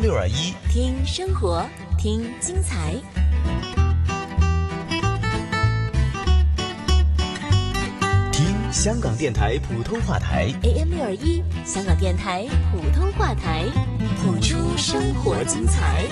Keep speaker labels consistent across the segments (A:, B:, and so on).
A: AM621，
B: 听生活，听精彩。
A: 听香港电台普通话台
B: AM621，香港电台普通话台，谱出生活精彩。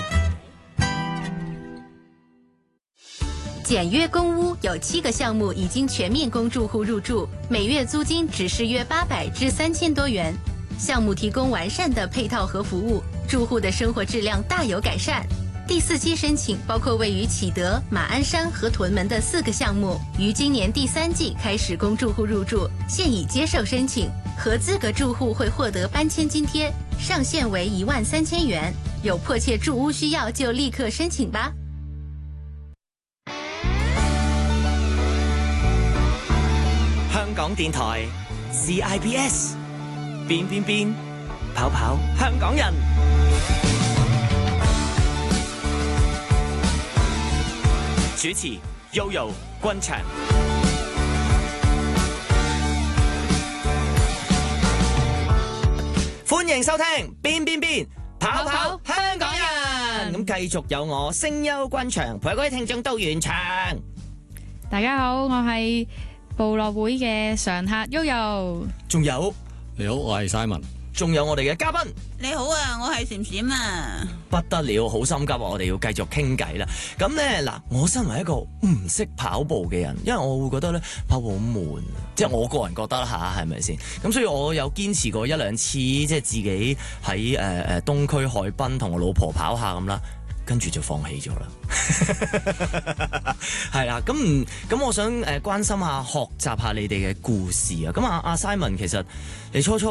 C: 简约公屋有7个项目已经全面供住户入住，每月租金只是约800至3000多元。项目提供完善的配套和服务，住户的生活质量大有改善。第4期申请包括位于启德、马鞍山和屯门的4个项目，于今年第3季开始供住户入住，现已接受申请。合资格住户会获得搬迁津贴，上限为13000元。有迫切住屋需要就立刻申请吧。
D: 香港電台 CIBS 變變變跑跑香港人，主持 Yoyo 君祥。歡迎收聽變變變跑跑香港人。咁繼續有我聲優君祥陪各位聽眾到現場。
E: 大家好，我係部落會嘅常客 Yoyo。
D: 仲有
F: 你好，我係 Simon。
D: 仲有我哋嘅嘉賓。
G: 你好啊，我係閃閃啊。
D: 不得了，好心急啊！我哋要繼續傾偈啦。咁咧嗱，我身為一個唔識跑步嘅人，因為我會覺得咧跑步好悶，即係我個人覺得啦嚇，係咪先？咁所以我有堅持過1、2次，即係自己喺東區海濱同我老婆跑下咁啦，跟住就放棄咗啦。係啦，咁我想關心下、學習下你哋嘅故事啊。咁阿 Simon 其實你初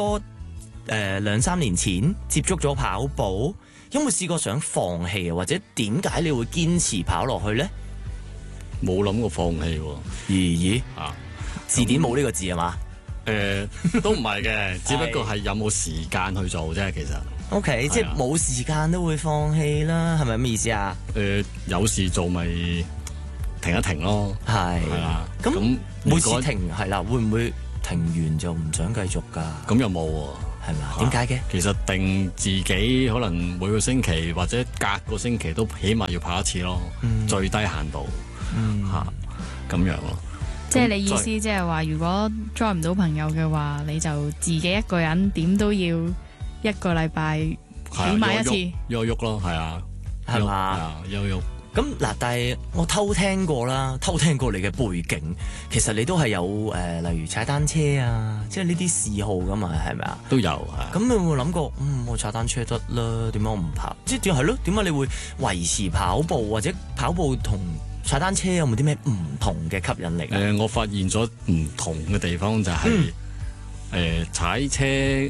D: 2、3年前接觸咗跑步，有冇試過想放棄啊？或者點解你會堅持跑落去咧？
F: 冇諗過放棄喎。
D: 咦？字典冇呢個字係嘛？
F: 都唔係嘅，只不過係有冇時間去做啫。其實
D: OK，即係冇時間都會放棄啦，係咪咁意思啊？
F: 有事做咪停一停咯。係啦。
D: 咁每次停係啦，會唔會停完就唔想繼續㗎？
F: 咁又冇喎。
D: 係嘛？點解嘅？
F: 其實定自己可能每個星期或者隔個星期都起碼要跑一次咯，最低限度咁樣咯。
E: 即係你意思，即係話如果 join 唔到朋友嘅話，你就自己一個人點都要1個禮拜起碼一次。
F: 喐喐咯，係啊，
D: 係嘛？
F: 喐。
D: 咁嗱，但係我偷聽過你嘅背景，其實你都係有例如踩單車啊，即係呢啲嗜好噶嘛，係咪啊？
F: 都有係。
D: 咁你有冇諗過，我踩單車得啦，點解我唔跑？即係點係咯？點解你會維持跑步，或者跑步同踩單車有冇啲咩唔同嘅吸引力？
F: 我發現咗唔同嘅地方就係踩車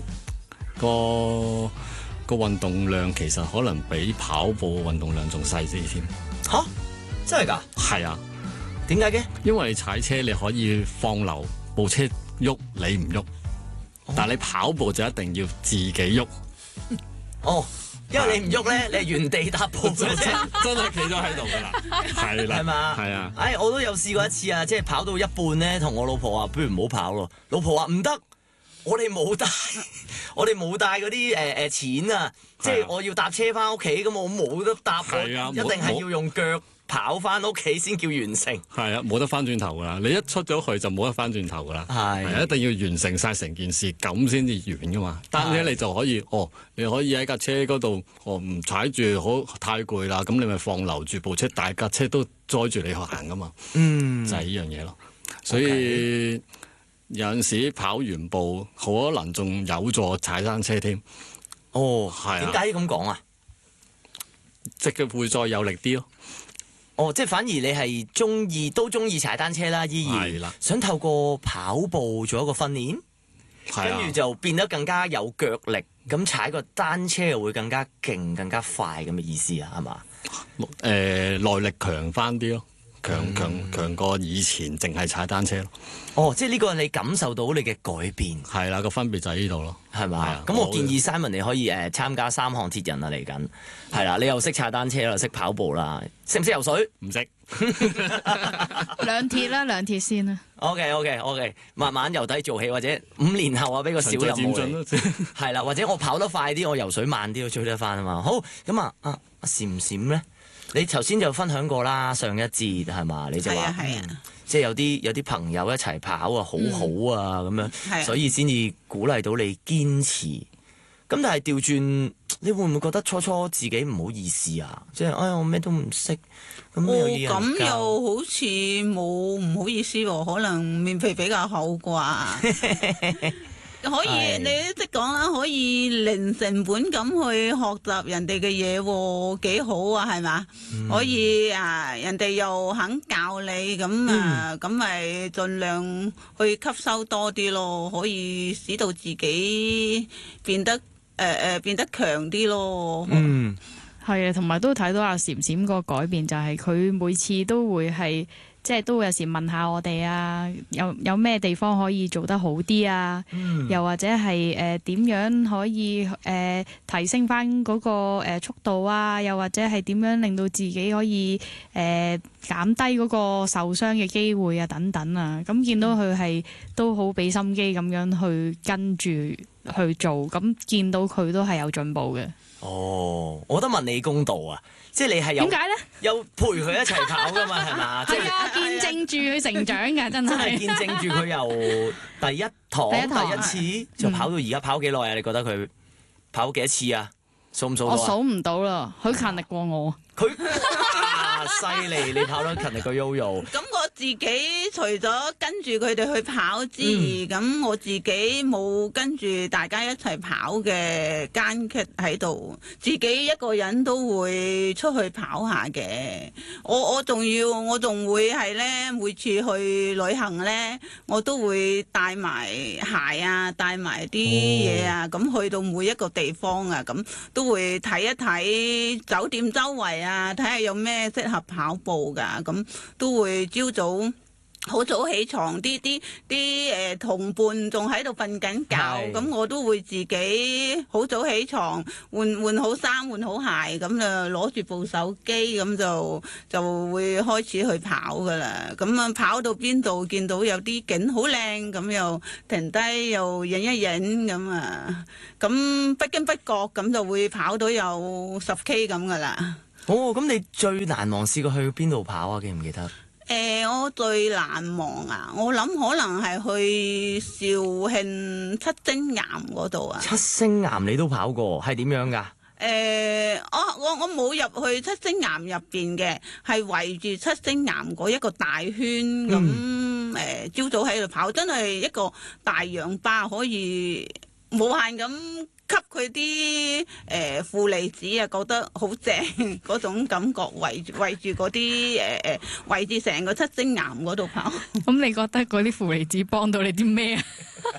F: 個運動量其實可能比跑步運動量仲細啲添。
D: 吓？真係㗎？
F: 係啊。
D: 點解嘅？
F: 因為你踩車你可以放流，部車喐你唔喐，但係你跑步就一定要自己喐。
D: 因為你唔喐咧，你係原地踏步
F: 真係企咗喺度㗎啦。係啦。
D: 係嘛？
F: 係啊。
D: 我都有試過一次啊，即係跑到一半咧，同我老婆話不如唔好跑咯。老婆話唔得。我哋冇帶嗰啲錢啊！即係我要搭車翻屋企，咁我冇得搭，一定係要用腳跑翻屋企先叫完成。係啊，冇得翻轉頭噶啦！你一出咗去就冇得翻轉頭噶啦。係一定要完成晒成件事，咁先至完噶嘛。單車你就可以你可以喺架車嗰度唔踩住，太攰啦，咁你咪放流住部車，大架車都載住你行噶嘛。就係呢樣嘢咯。所以有陣時跑完步可能仲有助踩單車添。係啊。點解咁講啊？即係會再有力啲咯。即係反而你係都中意踩單車啦，依然係啦，想透過跑步做一個訓練，跟住就變得更加有腳力，咁踩個單車又會更加勁、更加快咁嘅意思啊？係嘛？耐力強翻啲咯。
F: 強過以前淨係踩單車咯。
D: 哦，即係呢個你感受到你嘅改變。
F: 係啦，個分別就喺呢度咯。
D: 係嘛？咁我建議 Simon 你可以參加3項鐵人啊，嚟緊係啦，你又識踩單車啦，識跑步啦，識唔識游水？唔識。
E: 兩鐵先啦。
D: OK， 慢慢由低做起，或者5年後啊，俾個小任務你。係啦，或者我跑得快啲，我游水慢啲，我追得翻啊嘛。好，咁啊，阿閃咧，你頭先就分享過啦，上一節係嘛？你就話即係有啲朋友一齊跑啊，好好啊咁樣，所以先至鼓勵到你堅持。咁但係調轉，你會唔會覺得初自己唔好意思啊？即係我咩都唔識，
G: 咁又好似冇唔好意思喎，可能面皮比較厚啩。可以，你即講啦，可以零成本咁去學習人哋嘅嘢喎，幾好啊，係嘛？可以人哋又肯教你，咁咪盡量去吸收多啲咯，可以使到自己變得強啲咯。
E: 係啊，同埋都睇到阿閃個改變，就係佢每次都會係。即係都會有時問下我哋啊，有咩地方可以做得好啲啊？又或者係點樣可以提升翻嗰個速度啊？又或者係點樣令到自己可以減低嗰個受傷嘅機會啊？等等啊！咁見到佢係都好俾心機咁樣去跟住去做，咁見到佢都係有進步嘅。
D: 哦，我覺得問你公道啊！即係你係有
E: 點解咧？
D: 有陪佢一齊跑噶嘛？係嘛？
E: 係啊，見證住佢成長㗎，真係
D: 見證住佢由第一堂第一次就跑到而家，跑幾耐啊？你覺得佢跑幾多次啊？數唔數到啊？
E: 我數唔到啦，佢勤力過我。
D: 佢犀利，你跑得勤力過 Yoyo。
G: 咁我自己除咗跟住佢哋去跑之餘，咁我自己冇跟住大家一齊跑嘅間隙喺度，自己一個人都會出去跑下嘅。我仲會係咧，每次去旅行咧，我都會帶埋鞋啊，帶埋啲嘢啊，咁去到每一個地方啊，咁都會睇一睇酒店周圍啊，睇下有咩適合跑步㗎，咁都會朝早好早起床，啲同伴仲喺度瞓緊覺，咁我都會自己好早起床，換好衫換好鞋，咁就攞住部手機，咁就會開始去跑㗎啦。咁啊跑到邊度見到有啲景好靚，咁又停低又影一影咁啊，咁不經不覺咁就會跑到有10K 咁㗎啦。
D: 哦，咁你最難忘試過去邊度跑啊？記唔記得？
G: 我最難忘啊！我諗可能係去肇慶七星岩嗰度啊。七
D: 星岩你都跑過，係點樣㗎？
G: 我冇入去七星岩入邊嘅，係圍住七星岩嗰一個大圈咁。朝早喺度跑，真係一個大氧吧，可以無限咁吸佢啲負離子啊，覺得好正嗰種感覺，圍住嗰啲圍住成個七星岩嗰度跑。
E: 咁你覺得嗰啲負離子幫到你啲咩啊？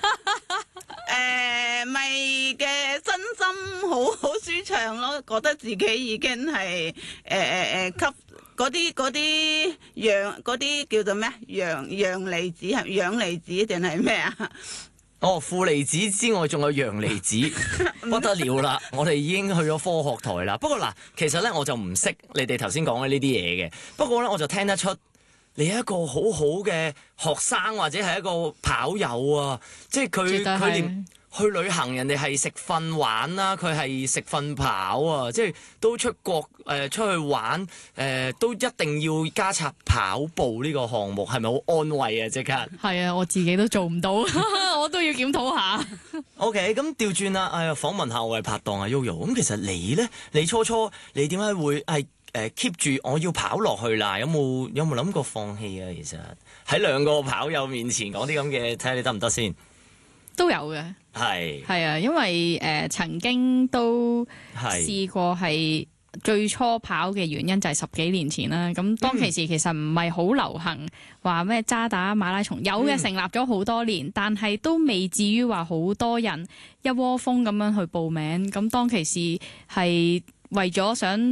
G: 咪嘅身心好舒暢咯，覺得自己已經係吸嗰啲嗰啲叫做咩陽離子，係陽離子定係咩啊？
D: 哦，負離子之外仲有陽離子，不得了啦！我哋已經去咗科學台啦。不過嗱，其實咧我就唔識你哋頭先講嘅呢啲嘢嘅。不過咧我就聽得出你係一個好好嘅學生或者係一個跑友啊！即係佢連去旅行，人哋係食瞓玩啦，佢係食瞓跑啊！即係都出國出去玩都一定要加插跑步呢個項目，係咪好安慰啊？即刻
E: 係啊！我自己都做唔到，我都要檢討下。
D: OK， 咁調轉啦，訪問下我嘅拍檔阿 Yoyo。咁其實你咧，你初你點解會係keep 住我要跑落去啦？有冇諗過放棄啊？其實喺兩個跑友面前講啲咁嘅，睇下你得唔得先？
E: 都有嘅，係啊，因為曾經都試過係最初跑嘅原因就係10幾年前啦。咁當其時其實唔係好流行話咩渣打馬拉松，有嘅成立咗好多年，但係都未至於話好多人一窩蜂咁樣去報名。咁當其時係為咗想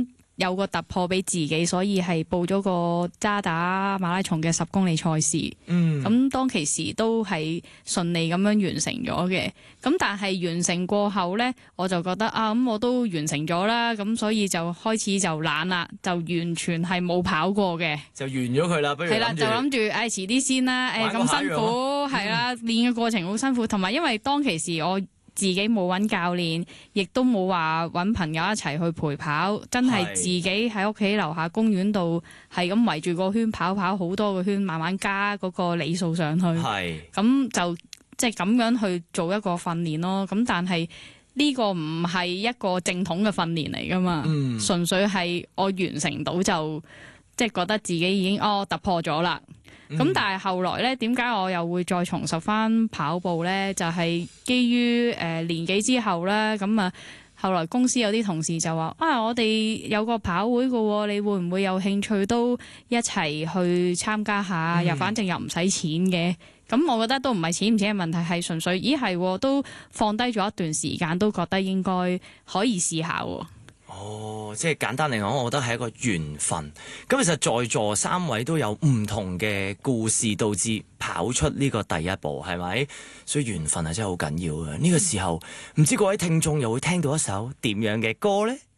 E: 有個突破俾自己，所以係報咗個渣打馬拉松嘅10公里賽事。咁當其時都係順利咁樣完成咗嘅。咁但係完成過後呢，我就覺得咁我都完成咗啦，咁所以就開始就懶啦，就完全係冇跑過嘅，
D: 就完咗佢啦。不如
E: 係啦，就諗住遲啲先啦。咁辛苦係啦，練嘅過程好辛苦，同埋因為當其時我自己冇揾教練，亦都冇話揾朋友一齊去陪跑，真係自己喺屋企樓下公園度係咁圍住個圈跑好多個圈，慢慢加嗰個里數上去。咁就即係咁樣去做一個訓練咯。咁但係呢個唔係一個正統嘅訓練嚟噶嘛，純粹係我完成到就即係覺得自己已經突破咗啦。咁但係後來咧，點解我又會再重拾翻跑步咧？就係基於年紀之後咧，咁啊後來公司有啲同事就話我哋有個跑會㗎喎，你會唔會有興趣都一齊去參加下？又反正又唔使錢嘅。咁我覺得都唔係錢唔錢嘅問題，係純粹係都放低咗一段時間，都覺得應該可以試下喎。
D: 即係簡單嚟講，我覺得係一個緣分。咁其實在座3位都有唔同嘅故事，導致跑出呢個第一步，係咪？所以緣分係真係好緊要嘅。呢個時候，唔知各位聽眾又會聽到一首點樣嘅歌呢？